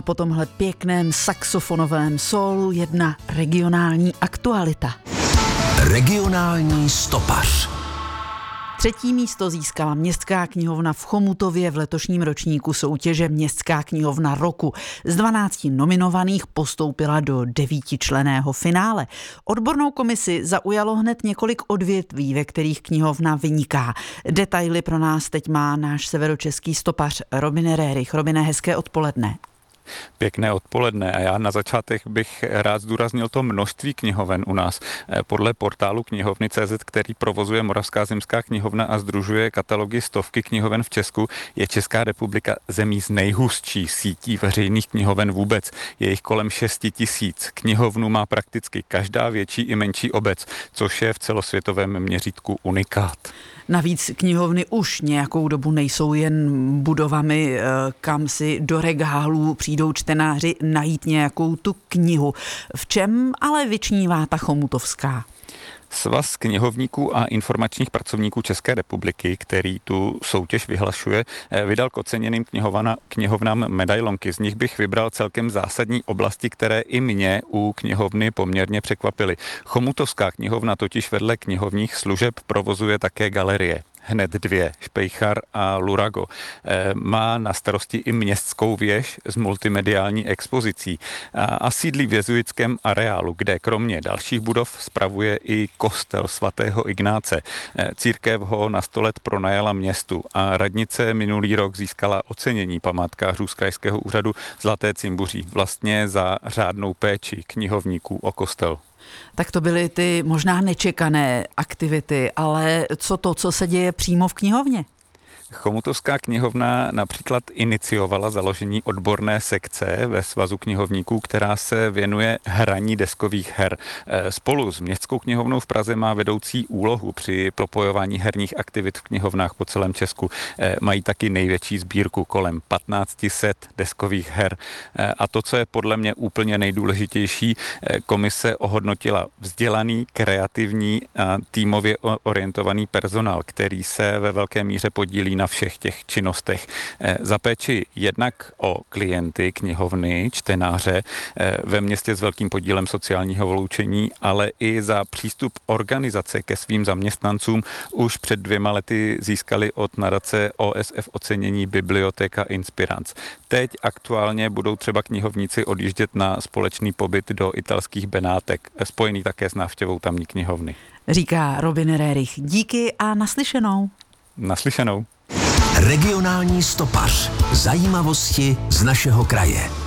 Po tomhle pěkném saxofonovém sólu jedna regionální aktualita. Regionální stopař. 3. místo získala Městská knihovna v Chomutově v letošním ročníku soutěže Městská knihovna roku. Z 12 nominovaných postoupila do 9členného finále. Odbornou komisi zaujalo hned několik odvětví, ve kterých knihovna vyniká. Detaily pro nás teď má náš severočeský stopař Robin Rerich. Robine, hezké odpoledne. Pěkné odpoledne a já na začátek bych rád zdůraznil to množství knihoven u nás. Podle portálu knihovny.cz, který provozuje Moravská zemská knihovna a sdružuje katalogy stovky knihoven v Česku, je Česká republika zemí s nejhustší sítí veřejných knihoven vůbec. Je jich kolem 6 000. Knihovnu má prakticky každá větší i menší obec, což je v celosvětovém měřítku unikát. Navíc knihovny už nějakou dobu nejsou jen budovami, kam si do regálů přijdou čtenáři najít nějakou tu knihu. V čem ale vyčnívá ta chomutovská? Svaz knihovníků a informačních pracovníků České republiky, který tu soutěž vyhlašuje, vydal k oceněným knihovnám medailonky. Z nich bych vybral celkem zásadní oblasti, které i mě u knihovny poměrně překvapily. Chomutovská knihovna totiž vedle knihovních služeb provozuje také galerie. Hned 2, Špejchar a Lurago. Má na starosti i městskou věž s multimediální expozicí a sídlí v jezuitském areálu, kde kromě dalších budov spravuje i kostel svatého Ignáce. Církev ho na 100 let pronajala městu a radnice minulý rok získala ocenění památkářů z krajského úřadu Zlaté cimbuří, vlastně za řádnou péči knihovníků o kostel. Tak to byly ty možná nečekané aktivity, ale co se děje přímo v knihovně? Chomutovská knihovna například iniciovala založení odborné sekce ve Svazu knihovníků, která se věnuje hraní deskových her. Spolu s Městskou knihovnou v Praze má vedoucí úlohu při propojování herních aktivit v knihovnách po celém Česku. Mají taky největší sbírku kolem 1500 deskových her. A to, co je podle mě úplně nejdůležitější, komise ohodnotila vzdělaný, kreativní a týmově orientovaný personál, který se ve velké míře podílí na všech těch činnostech. Za péči jednak o klienty, knihovny, čtenáře ve městě s velkým podílem sociálního vyloučení, ale i za přístup organizace ke svým zaměstnancům už před 2 lety získali od nadace OSF ocenění Biblioteka Inspirans. Teď aktuálně budou třeba knihovníci odjíždět na společný pobyt do italských Benátek, spojený také s návštěvou tamní knihovny. Říká Robin Rerich. Díky a naslyšenou. Naslyšenou. Regionální stopař. Zajímavosti z našeho kraje.